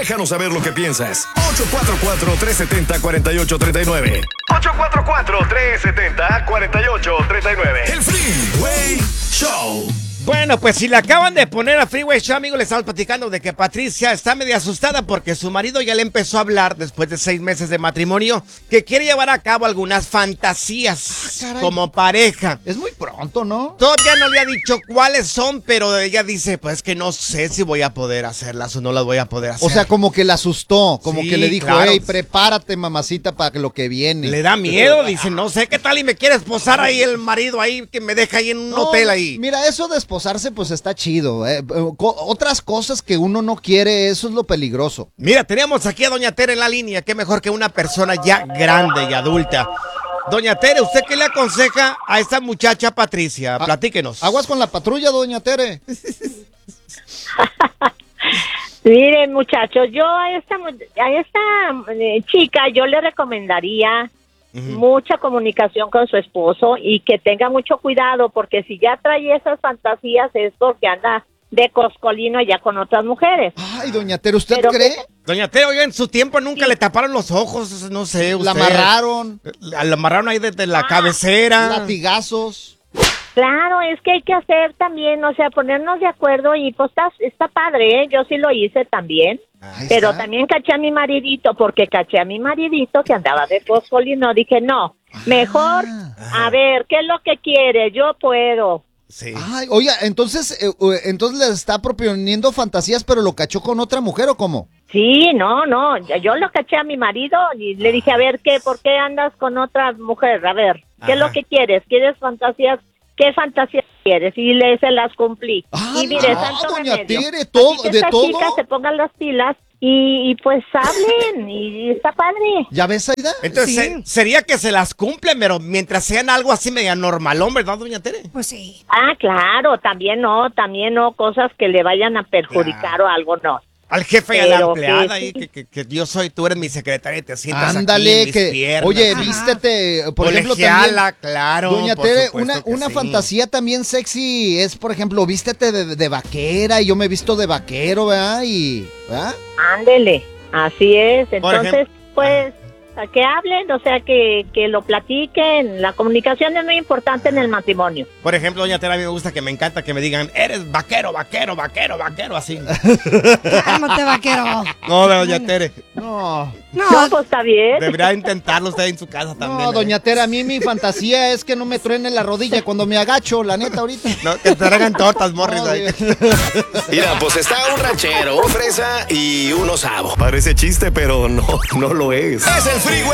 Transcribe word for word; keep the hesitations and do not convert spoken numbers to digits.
Déjanos saber lo que piensas. ocho cuatro cuatro, tres siete cero, cuatro ocho tres nueve. ocho cuatro cuatro, tres siete cero, cuatro ocho tres nueve. El Freeway Show. Bueno, pues si le acaban de poner a Freeway Show, amigos, le estamos platicando de que Patricia está medio asustada porque su marido ya le empezó a hablar después de seis meses de matrimonio que quiere llevar a cabo algunas fantasías ah, como pareja. Es muy pronto, ¿no? Todavía no le ha dicho cuáles son, pero ella dice, pues que no sé si voy a poder hacerlas o no las voy a poder hacer. O sea, como que la asustó, como sí, que le dijo, claro. hey, prepárate, mamacita, para lo que viene. Le da miedo, dice, no sé qué tal y me quiere esposar ahí el marido ahí, que me deja ahí en un no, hotel ahí. Mira, eso de esposarse, pues está chido. Eh. Otras cosas que uno no quiere, eso es lo peligroso. Mira, teníamos aquí a Doña Tere en la línea. Qué mejor que una persona ya grande y adulta. Doña Tere, ¿usted qué le aconseja a esta muchacha Patricia? A Platíquenos. Aguas con la patrulla, Doña Tere. Miren, muchachos, yo a esta, a esta eh, chica yo le recomendaría uh-huh. mucha comunicación con su esposo y que tenga mucho cuidado, porque si ya trae esas fantasías es porque anda de coscolino allá con otras mujeres. Ay, Doña Tere, ¿usted Pero cree? Que... Doña Tere, oiga, en su tiempo nunca sí. le taparon los ojos, no sé, usted. La amarraron. La, la amarraron ahí desde la ah, cabecera. Latigazos. Claro, es que hay que hacer también, o sea, ponernos de acuerdo y pues está, está padre, ¿eh? Yo sí lo hice también, ahí pero está. También caché a mi maridito, porque caché a mi maridito que andaba de coscolino, dije, no, mejor, ah, a ver, ¿qué es lo que quiere? Yo puedo. Sí. Ay, oiga, entonces, eh, entonces le está proponiendo fantasías, pero lo cachó con otra mujer, ¿o cómo? Sí, no, no, yo lo caché a mi marido y le dije, a ver, ¿qué? ¿Por qué andas con otra mujer? A ver, ¿qué Ajá. es lo que quieres? ¿Quieres fantasías? ¿Qué fantasías quieres? Y le se las cumplí. Ah, y mire, no, santo doña remedio. Tere, todo, que de estas todo. chicas se pongan las pilas y, y pues hablen y está padre. ¿Ya ves, Aida? Entonces sí. se, sería que se las cumplen, pero mientras sean algo así media normalón, ¿verdad, doña Tere? Pues sí. Ah, claro, también no, también no, cosas que le vayan a perjudicar claro. o algo, no. Al jefe y a la empleada ahí, que, que, que yo soy, tú eres mi secretaria y te sientas Ándale, aquí en que, mis piernas. Oye, vístete, por Colegiala, ejemplo, también, claro, Doña Tere, una, una sí. fantasía también sexy es, por ejemplo, vístete de, de vaquera y yo me he visto de vaquero, ¿verdad? Y, ¿verdad? Ándele, así es, entonces, pues... A que hablen, o sea, que, que lo platiquen. La comunicación es muy importante en el matrimonio. Por ejemplo, doña Tere, a mí me gusta que me encanta que me digan, eres vaquero, vaquero, vaquero, vaquero, así. Cálmate, vaquero. No, doña Tere. No. No, no, pues está bien. Debería intentarlo usted en su casa también. No, doña Tere, a mí mi fantasía es que no me truene la rodilla cuando me agacho, la neta, ahorita. No, que te traigan tortas, morris. No, mira, pues está un ranchero, un fresa y un osavo. Parece chiste, pero no, no lo es. Es el Freeway